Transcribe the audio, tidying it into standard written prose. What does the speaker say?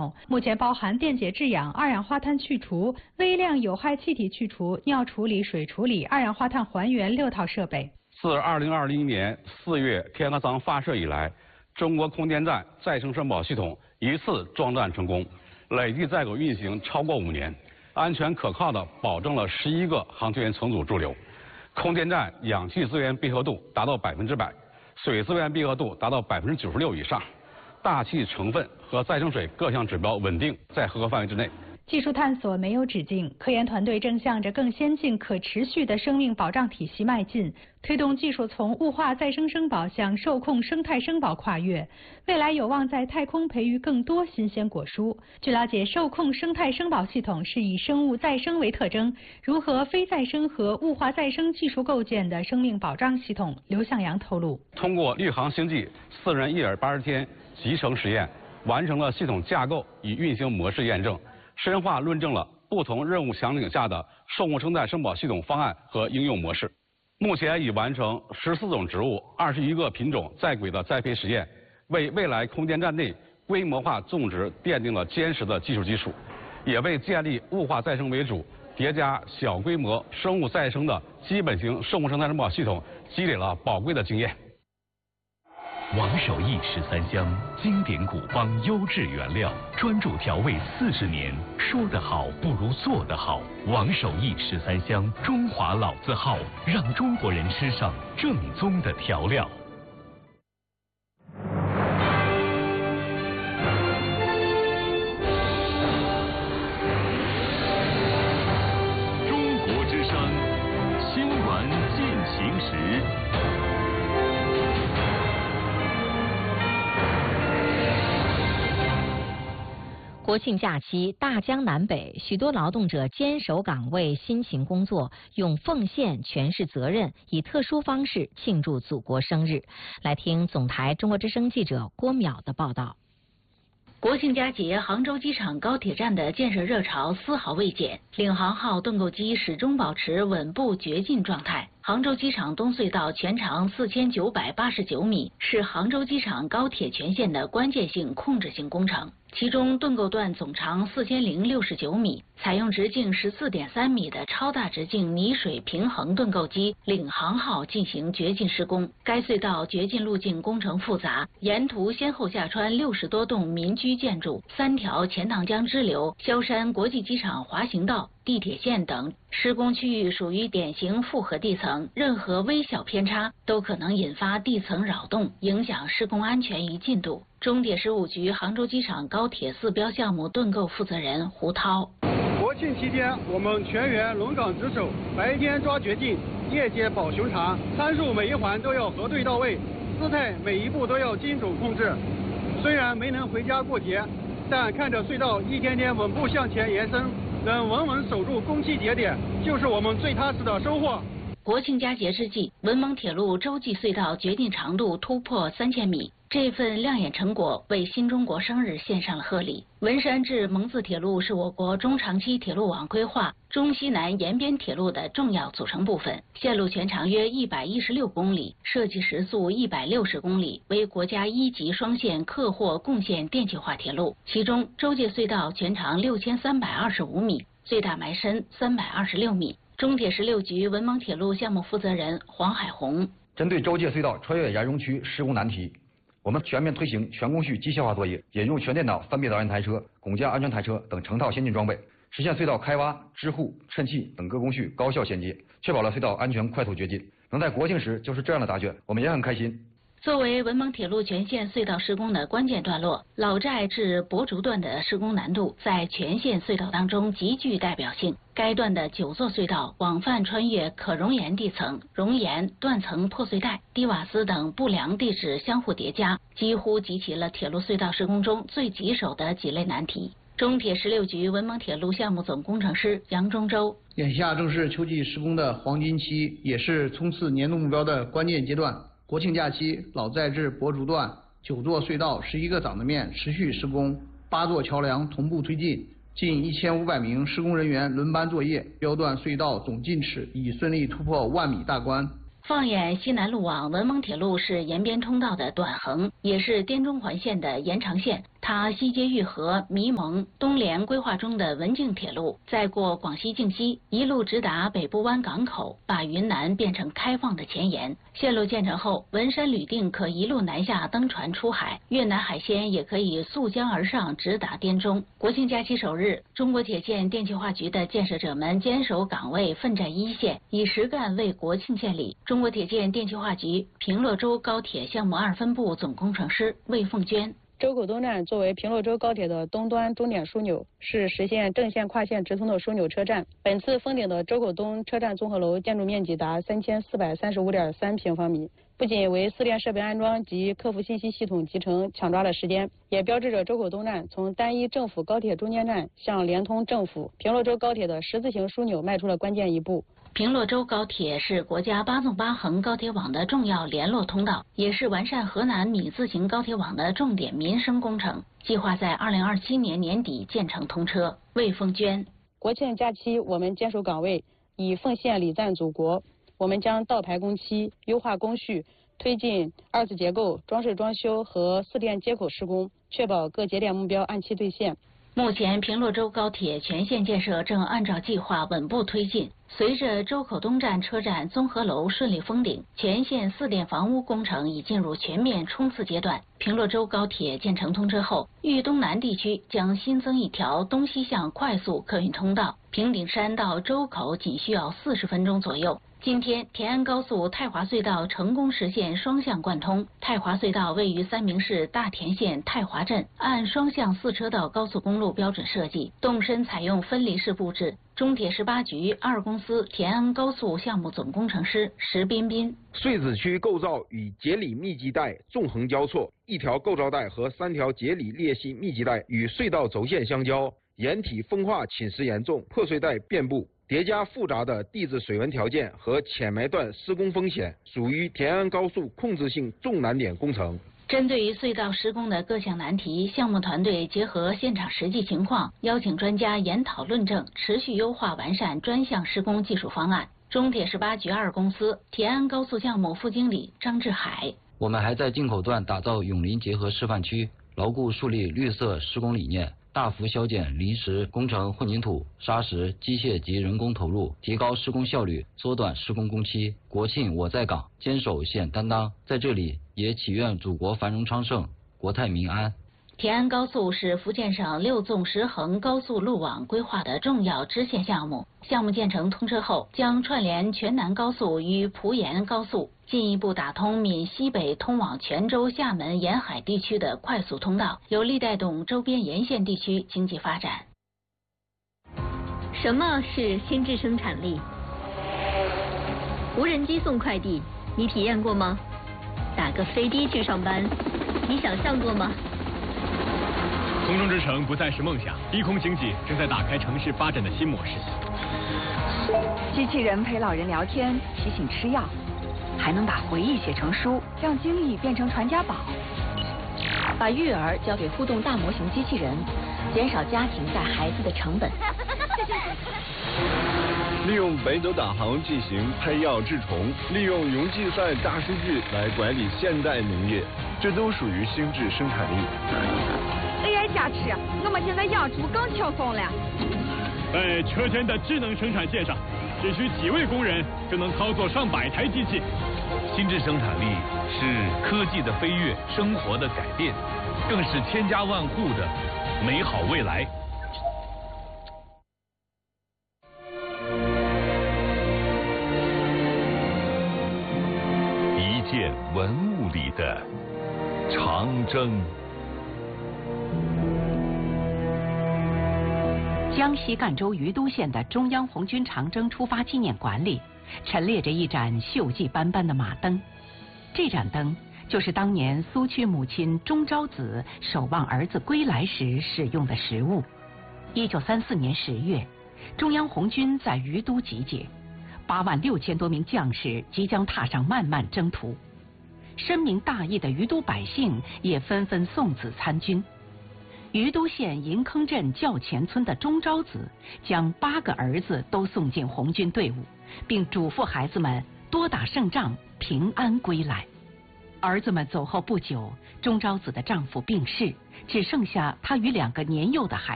统，目前包含电解制氧、二氧化碳去除、微量有害气体去除、尿处理、水处理、二氧化碳还原6套设备。 自2020年4月天河舱发射以来，中国空间站再生申报系统一次装弹成功，累计在轨运行超过5年，安全可靠地保证了11个航天员乘组驻留。空间站氧气资源闭合度达到100%，水资源闭合度达到96%以上，大气成分和再生水各项指标稳定在合格范围之内。 技术探索没有止境，科研团队正向着更先进、可持续的生命保障体系迈进，推动技术从物化再生生保向受控生态生保跨越，未来有望在太空培育更多新鲜果蔬。据了解，受控生态生保系统是以生物再生为特征，如何非再生和物化再生技术构建的生命保障系统。刘向阳透露， 通过绿航星际4人1耳80天集成实验，完成了系统架构与运行模式验证，深化论证了不同任务场景下的受控生态生保系统方案和应用模式。目前已完成14种植物、21个品种在轨的栽培实验，为未来空间站内规模化种植奠定了坚实的技术基础，也为建立物化再生为主、叠加小规模生物再生的基本型受控生态生保系统积累了宝贵的经验。 王守义13香，经典古方优质原料，专注调味40年，说得好不如做得好。王守义13香，中华老字号，让中国人吃上正宗的调料。 中国之声，新闻进行时。 国庆假期，大江南北，许多劳动者坚守岗位，辛勤工作，用奉献诠释责任，以特殊方式庆祝祖国生日。来听总台中国之声记者郭淼的报道。 国庆佳节，杭州机场高铁站的建设热潮丝毫未减，领航号盾构机始终保持稳步掘进状态。杭州机场东隧道全长4989米，是杭州机场高铁全线的关键性控制性工程。其中盾构段总长4069米，采用直径14.3米的超大直径泥水平衡盾构机领航号进行掘进施工。该隧道掘进路径工程复杂，沿途先后下穿60多栋民居建筑、3条钱塘江支流、萧山国际机场滑行道、地铁线等。施工区域属于典型复合地层，任何微小偏差都可能引发地层扰动，影响施工安全与进度。中铁十5局杭州机场高铁4标项目盾构负责人胡涛： 国庆期间，我们全员轮岗值守，白天抓掘进，夜间保巡查，参数每一环都要核对到位，姿态每一步都要精准控制。虽然没能回家过节，但看着隧道一天天稳步向前延伸，能稳稳守住工期节点，就是我们最踏实的收获。 国庆佳节之际，文蒙铁路洲际隧道掘进长度突破3000米，这份亮眼成果为新中国生日献上了贺礼。文山至蒙自铁路是我国中长期铁路网规划中西南沿边铁路的重要组成部分，线路全长约116公里，设计时速160公里，为国家1级双线客货共线电气化铁路。其中，洲界隧道全长6325米，最大埋深326米。中铁16局文蒙铁路项目负责人黄海红： 针对洲界隧道穿越岩溶区施工难题，我们全面推行全工序机械化作业，引入全电脑3别导线台车、拱架安全台车等成套先进装备，实现隧道开挖、支护、衬气等各工序高效衔接，确保了隧道安全快速掘进。能在国庆时就是这样的答卷，我们也很开心。 作为文蒙铁路全线隧道施工的关键段落，老寨至博竹段的施工难度在全线隧道当中极具代表性。该段的9座隧道广泛穿越可熔岩地层、熔岩、断层破碎带、低瓦斯等不良地质相互叠加，几乎集齐了铁路隧道施工中最棘手的几类难题。中铁16局文蒙铁路项目总工程师杨中洲： 眼下正是秋季施工的黄金期，也是冲刺年度目标的关键阶段。国庆假期，老寨至博竹段9座隧道11个掌子面持续施工，8座桥梁同步推进，近1500名施工人员轮班作业，标段隧道总进尺已顺利突破10000米大关。 放眼西南路网，文蒙铁路是沿边通道的短横，也是滇中环线的延长线。 它西接玉河、弥蒙、东连规划中的文靖铁路，再过广西靖西，一路直达北部湾港口，把云南变成开放的前沿。线路建成后，文山旅定可一路南下登船出海，越南海鲜也可以溯江而上，直达滇中。国庆假期首日，中国铁建电气化局的建设者们坚守岗位，奋战一线，以实干为国庆献礼。中国铁建电气化局平洛州高铁项目2分部总工程师魏凤娟。 周口东站作为平洛州高铁的东端终点枢纽，是实现正线跨线直通的枢纽车站。本次封顶的周口东车站综合楼建筑面积达3435.3平方米，不仅为4电设备安装及客服信息系统集成抢抓了时间，也标志着周口东站从单一政府高铁中间站向联通政府平洛州高铁的十字形枢纽迈出了关键一步。 平洛州高铁是国家8纵8横高铁网的重要联络通道，也是完善河南米字形高铁网的重点民生工程，计划在2027年年底建成通车。魏凤娟。 国庆假期我们坚守岗位，以奉献礼赞祖国。我们将倒排工期，优化工序，推进2次结构、装饰装修和4电接口施工，确保各节点目标按期兑现。 目前平洛州高铁全线建设正按照计划稳步推进。随着周口东站车站综合楼顺利封顶，全线4电房屋工程已进入全面冲刺阶段。平洛州高铁建成通车后，豫东南地区将新增一条东西向快速客运通道，平顶山到周口仅需要40分钟左右。今天，田安高速太华隧道成功实现双向贯通。太华隧道位于三明市大田县太华镇，按双向4车道高速公路标准设计，动身采用分离式布置。中铁18局2公司田安高速项目总工程师石彬彬。 穗子区构造与节理密集带纵横交错，1条构造带和3条节理裂隙密集带与隧道轴线相交，岩体风化侵蚀严重，破碎带遍布。叠加复杂的地质水文条件和浅埋段施工风险，属于田安高速控制性重难点工程。 针对于隧道施工的各项难题，项目团队结合现场实际情况，邀请专家研讨论证，持续优化完善专项施工技术方案。中铁18局2公司田安高速项目副经理张志海。 我们还在进口段打造永林结合示范区，牢固树立绿色施工理念，大幅削减临时工程混凝土、砂石、机械及人工投入，提高施工效率，缩短施工工期。国庆我在岗，坚守险担当，在这里也祈愿祖国繁荣昌盛，国泰民安。 田安高速是福建省6纵10横高速路网规划的重要支线项目。项目建成通车后，将串联全南高速与蒲盐高速，进一步打通闽西北通往泉州、厦门沿海地区的快速通道，有力带动周边沿线地区经济发展。 什么是心智生产力？无人机送快递，你体验过吗？打个飞的去上班，你想象过吗？ 空中之城不再是梦想，低空经济正在打开城市发展的新模式。 机器人陪老人聊天，提醒吃药，还能把回忆写成书，让经历变成传家宝。 把育儿交给互动大模型机器人，减少家庭带孩子的成本。 利用北斗导航进行配药治虫，利用云计算大数据来管理现代农业，这都属于心智生产力。 AI 加持，我们现在养猪更轻松了。 在车间的智能生产线上，只需几位工人就能操作上百台机器。 心智生产力是科技的飞跃，生活的改变，更是千家万户的美好未来。一件文物里的长征。 江西赣州于都县的中央红军长征出发纪念馆里，陈列着一盏锈迹斑斑的马灯。这盏灯就是当年苏区母亲钟昭子守望儿子归来时使用的食物。1934年10月，中央红军在于都集结，8万6千多名将士即将踏上漫漫征途。深明大义的于都百姓也纷纷送子参军。于都县银坑镇教前村的钟昭子将8个儿子都送进红军队伍，并嘱咐孩子们多打胜仗，平安归来。儿子们走后不久，钟昭子的丈夫病逝， 只剩下他与2个年幼的孩子。